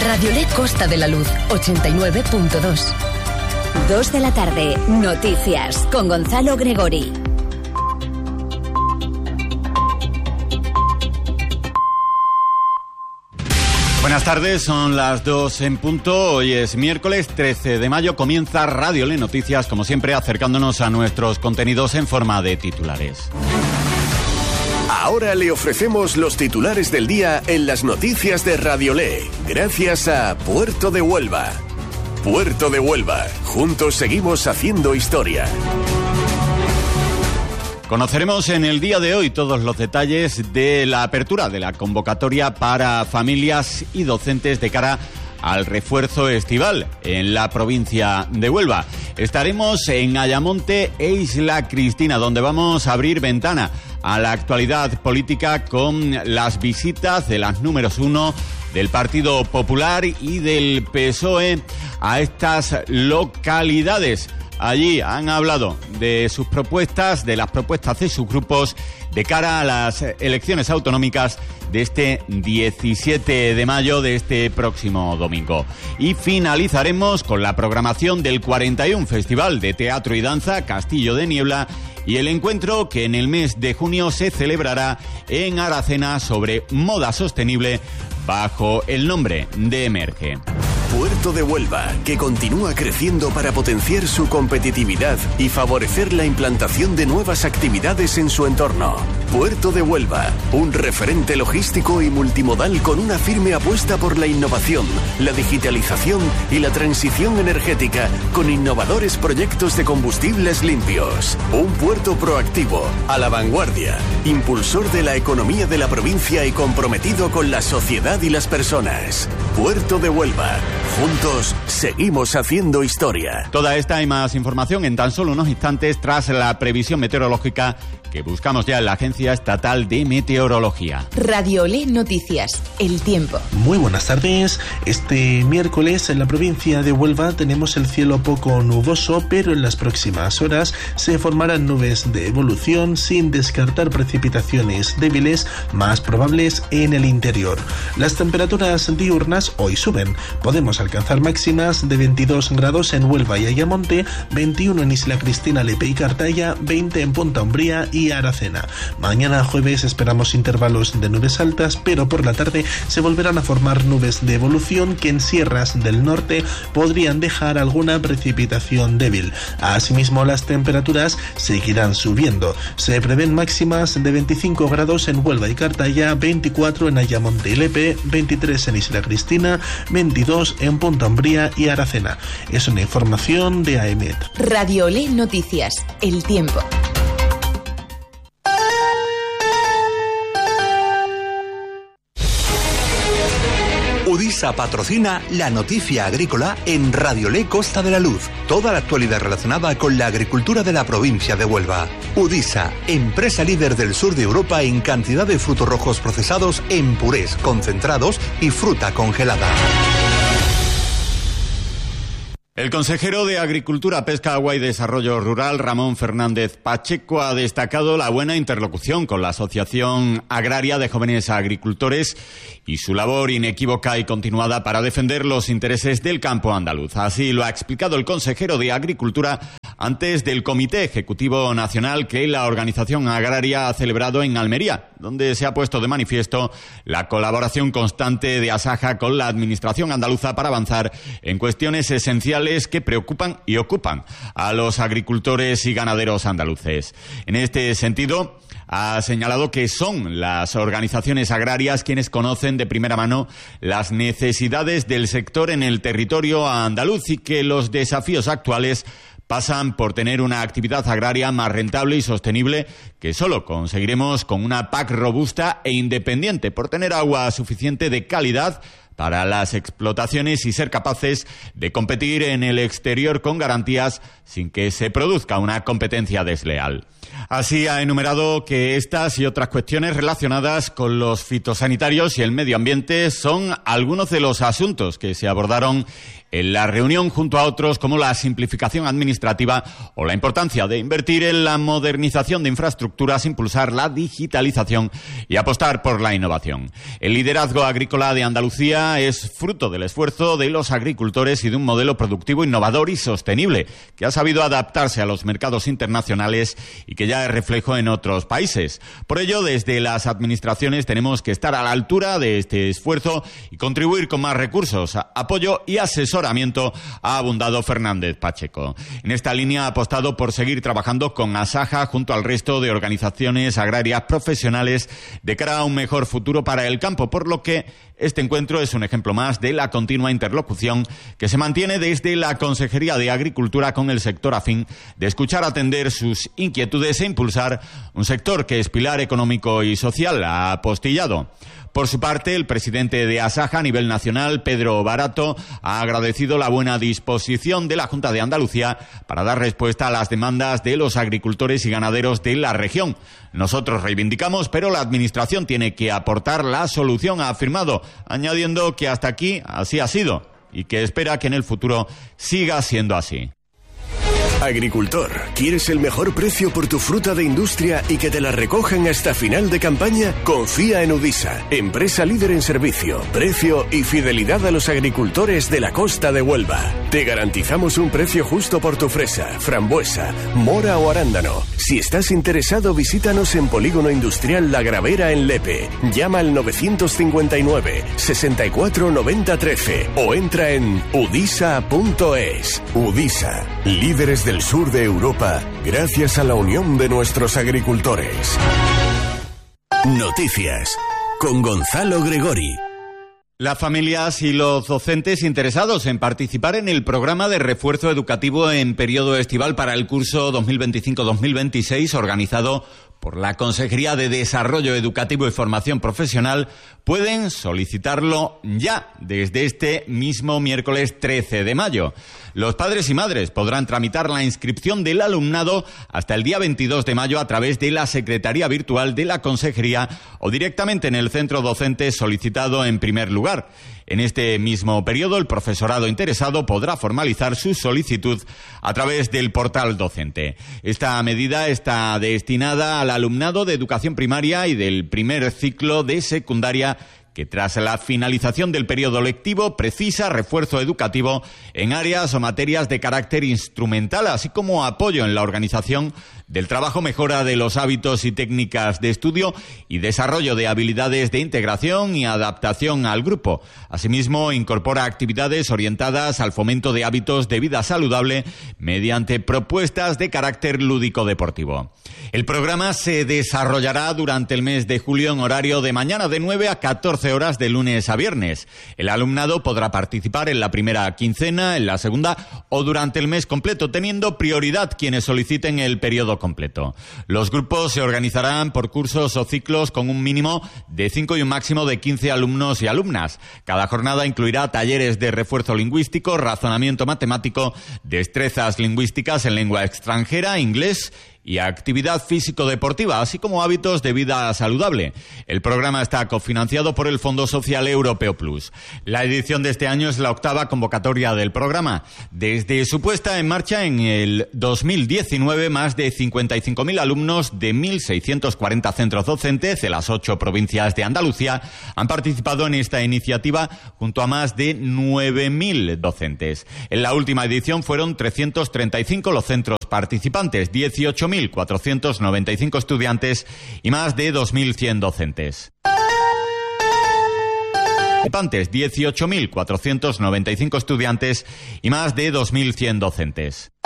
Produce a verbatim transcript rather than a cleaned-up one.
Radiolé Costa de la Luz, ochenta y nueve punto dos. Dos de la tarde, noticias con Gonzalo Gregori. Buenas tardes, son las dos en punto. Hoy es miércoles trece de mayo. Comienza Radiolé Noticias, como siempre, acercándonos a nuestros contenidos en forma de titulares. Ahora le ofrecemos los titulares del día en las noticias de Radiolé, gracias a Puerto de Huelva. Puerto de Huelva, juntos seguimos haciendo historia. Conoceremos en el día de hoy todos los detalles de la apertura de la convocatoria para familias y docentes de cara al refuerzo estival en la provincia de Huelva. Estaremos en Ayamonte e Isla Cristina, donde vamos a abrir ventana a la actualidad política con las visitas de las números uno del Partido Popular y del P S O E a estas localidades. Allí han hablado de sus propuestas, de las propuestas de sus grupos de cara a las elecciones autonómicas de este diecisiete de mayo, de este próximo domingo. Y finalizaremos con la programación del cuarenta y uno Festival de Teatro y Danza Castillo de Niebla y el encuentro que en el mes de junio se celebrará en Aracena sobre moda sostenible bajo el nombre de Emerge. Puerto de Huelva, que continúa creciendo para potenciar su competitividad y favorecer la implantación de nuevas actividades en su entorno. Puerto de Huelva, un referente logístico y multimodal con una firme apuesta por la innovación, la digitalización y la transición energética con innovadores proyectos de combustibles limpios. Un puerto proactivo, a la vanguardia, impulsor de la economía de la provincia y comprometido con la sociedad y las personas. Puerto de Huelva. Juntos seguimos haciendo historia. Toda esta y más información en tan solo unos instantes tras la previsión meteorológica que buscamos ya en la Agencia Estatal de Meteorología. Radiolé Noticias, el tiempo. Muy buenas tardes. Este miércoles en la provincia de Huelva tenemos el cielo poco nuboso, pero en las próximas horas se formarán nubes de evolución sin descartar precipitaciones débiles más probables en el interior. Las temperaturas diurnas hoy suben. Podemos alcanzar máximas de veintidós grados en Huelva y Ayamonte, veintiuno en Isla Cristina, Lepe y Cartaya, veinte en Punta Umbría y Aracena. Mañana jueves esperamos intervalos de nubes altas, pero por la tarde se volverán a formar nubes de evolución que en sierras del norte podrían dejar alguna precipitación débil. Asimismo, las temperaturas seguirán subiendo. Se prevén máximas de veinticinco grados en Huelva y Cartaya, veinticuatro en Ayamonte y Lepe, veintitrés en Isla Cristina, veintidós en Punta Umbría y Aracena. Es una información de A E M E T. Radiolé Noticias, el tiempo. Udisa patrocina la noticia agrícola en Radiolé Costa de la Luz. Toda la actualidad relacionada con la agricultura de la provincia de Huelva. Udisa, empresa líder del sur de Europa en cantidad de frutos rojos procesados en purés, concentrados y fruta congelada. El consejero de Agricultura, Pesca, Agua y Desarrollo Rural, Ramón Fernández Pacheco, ha destacado la buena interlocución con la Asociación Agraria de Jóvenes Agricultores y su labor inequívoca y continuada para defender los intereses del campo andaluz. Así lo ha explicado el consejero de Agricultura antes del Comité Ejecutivo Nacional que la organización agraria ha celebrado en Almería, donde se ha puesto de manifiesto la colaboración constante de Asaja con la Administración andaluza para avanzar en cuestiones esenciales que preocupan y ocupan a los agricultores y ganaderos andaluces. En este sentido, ha señalado que son las organizaciones agrarias quienes conocen de primera mano las necesidades del sector en el territorio andaluz y que los desafíos actuales pasan por tener una actividad agraria más rentable y sostenible que solo conseguiremos con una P A C robusta e independiente, por tener agua suficiente de calidad para las explotaciones y ser capaces de competir en el exterior con garantías sin que se produzca una competencia desleal. Así ha enumerado que estas y otras cuestiones relacionadas con los fitosanitarios y el medio ambiente son algunos de los asuntos que se abordaron en la reunión junto a otros como la simplificación administrativa o la importancia de invertir en la modernización de infraestructuras, impulsar la digitalización y apostar por la innovación. El liderazgo agrícola de Andalucía agrícola es fruto del esfuerzo de los agricultores y de un modelo productivo innovador y sostenible, que ha sabido adaptarse a los mercados internacionales y que ya es reflejo en otros países. Por ello, desde las administraciones tenemos que estar a la altura de este esfuerzo y contribuir con más recursos, apoyo y asesoramiento, ha abundado Fernández Pacheco. En esta línea ha apostado por seguir trabajando con Asaja junto al resto de organizaciones agrarias profesionales de cara a un mejor futuro para el campo, por lo que este encuentro es un ejemplo más de la continua interlocución que se mantiene desde la Consejería de Agricultura con el sector afín, de escuchar, atender sus inquietudes e impulsar un sector que es pilar económico y social, ha apostillado. Por su parte, el presidente de Asaja a nivel nacional, Pedro Barato, ha agradecido la buena disposición de la Junta de Andalucía para dar respuesta a las demandas de los agricultores y ganaderos de la región. Nosotros reivindicamos, pero la Administración tiene que aportar la solución, ha afirmado, añadiendo que hasta aquí así ha sido y que espera que en el futuro siga siendo así. Agricultor, ¿quieres el mejor precio por tu fruta de industria y que te la recojan hasta final de campaña? Confía en Udisa, empresa líder en servicio, precio y fidelidad a los agricultores de la costa de Huelva. Te garantizamos un precio justo por tu fresa, frambuesa, mora o arándano. Si estás interesado, visítanos en Polígono Industrial La Gravera en Lepe. Llama al nueve cinco nueve, sesenta y cuatro, noventa, trece o entra en udisa punto es. Udisa, líderes del sur de Europa, gracias a la unión de nuestros agricultores. Noticias con Gonzalo Gregori. Las familias y los docentes interesados en participar en el programa de refuerzo educativo en periodo estival para el curso dos mil veinticinco dos mil veintiséis, organizado por la Consejería de Desarrollo Educativo y Formación Profesional, pueden solicitarlo ya, desde este mismo miércoles trece de mayo. Los padres y madres podrán tramitar la inscripción del alumnado hasta el día veintidós de mayo a través de la Secretaría Virtual de la Consejería o directamente en el centro docente solicitado en primer lugar. En este mismo periodo, el profesorado interesado podrá formalizar su solicitud a través del portal docente. Esta medida está destinada al alumnado de educación primaria y del primer ciclo de secundaria, que tras la finalización del periodo lectivo precisa refuerzo educativo en áreas o materias de carácter instrumental, así como apoyo en la organización del trabajo, mejora de los hábitos y técnicas de estudio y desarrollo de habilidades de integración y adaptación al grupo. Asimismo, incorpora actividades orientadas al fomento de hábitos de vida saludable mediante propuestas de carácter lúdico-deportivo. El programa se desarrollará durante el mes de julio en horario de mañana de nueve a catorce horas de lunes a viernes. El alumnado podrá participar en la primera quincena, en la segunda o durante el mes completo, teniendo prioridad quienes soliciten el periodo completo. Los grupos se organizarán por cursos o ciclos con un mínimo de cinco y un máximo de quince alumnos y alumnas. Cada jornada incluirá talleres de refuerzo lingüístico, razonamiento matemático, destrezas lingüísticas en lengua extranjera, inglés y actividad físico-deportiva, así como hábitos de vida saludable. El programa está cofinanciado por el Fondo Social Europeo Plus. La edición de este año es la octava convocatoria del programa. Desde su puesta en marcha en el dos mil diecinueve, más de cincuenta y cinco mil alumnos de mil seiscientos cuarenta centros docentes de las ocho provincias de Andalucía han participado en esta iniciativa junto a más de nueve mil docentes. En la última edición fueron trescientos treinta y cinco los centros participantes, dieciocho mil cuatrocientos noventa y cinco estudiantes y más de dos mil cien docentes. Participantes, dieciocho mil cuatrocientos noventa y cinco estudiantes y más de dos mil cien docentes.